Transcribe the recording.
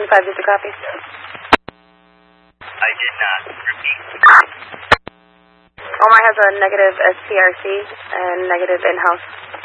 775, did you copy? I did not. Repeat. Omar has a negative SPRC and negative in-house.